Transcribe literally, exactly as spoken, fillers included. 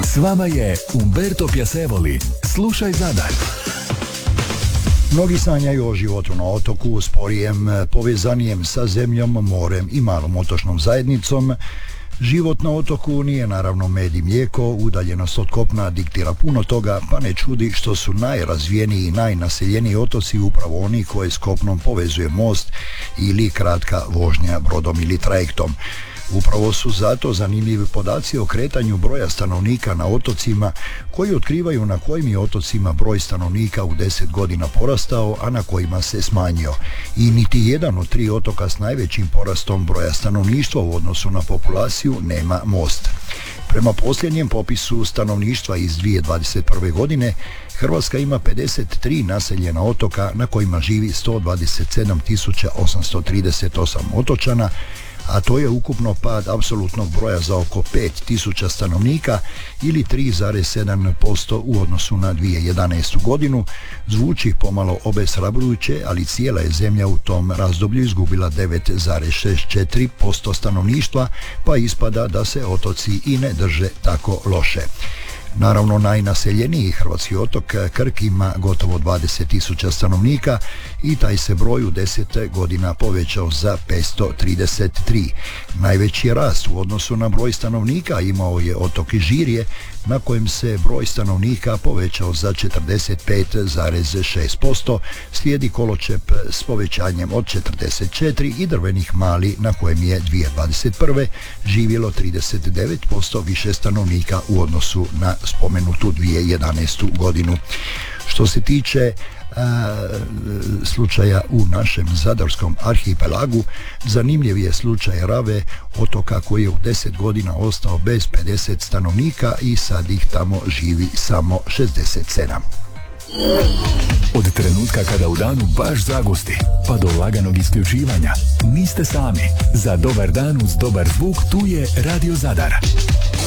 S vama je Umberto Piacevoli. Slušaj Zadar. Mnogi sanjaju o životu na otoku, sporijem, povezanijem sa zemljom, morem i malom otočnom zajednicom. Život na otoku nije naravno med i mlijeko, udaljenost od kopna diktira puno toga, pa ne čudi što su najrazvijeniji i najnaseljeniji otoci upravo oni koje s kopnom povezuje most ili kratka vožnja brodom ili trajektom. Upravo su zato zanimljivi podaci o kretanju broja stanovnika na otocima koji otkrivaju na kojim je otocima broj stanovnika u deset godina porastao, a na kojima se smanjio. I niti jedan od tri otoka s najvećim porastom broja stanovništva u odnosu na populaciju nema most. Prema posljednjem popisu stanovništva iz dvije tisuće dvadeset prve. godine, Hrvatska ima pedeset tri naseljena otoka na kojima živi sto dvadeset sedam tisuća osamsto trideset osam otočana, a to je ukupno pad apsolutnog broja za oko pet tisuća stanovnika ili tri zarez sedam posto u odnosu na dvije tisuće jedanaestu. godinu. Zvuči pomalo obeshrabrujuće, ali cijela je zemlja u tom razdoblju izgubila devet zarez šezdeset četiri posto stanovništva, pa ispada da se otoci i ne drže tako loše. Naravno, najnaseljeniji hrvatski otok Krk ima gotovo dvadeset tisuća stanovnika i taj se broj u deset godina povećao za petsto trideset tri. Najveći rast u odnosu na broj stanovnika imao je otok Žirje, na kojem se broj stanovnika povećao za četrdeset pet zarez šest posto, slijedi Koločep s povećanjem od četrdeset četiri i Drvenik Mali na kojem je dvije tisuće dvadeset prve. živjelo trideset devet posto više stanovnika u odnosu na spomenutu dvije tisuće jedanaestu. godinu. Što se tiče a, slučaja u našem zadarskom arhipelagu, zanimljiv je slučaj Rave, otoka koji je u deset godina ostao bez pedeset stanovnika i sad ih tamo živi samo šezdeset sedam. Od trenutka kada u danu baš zagusti, pa do laganog isključivanja, niste sami. Za dobar dan uz dobar zvuk tu je Radio Zadar.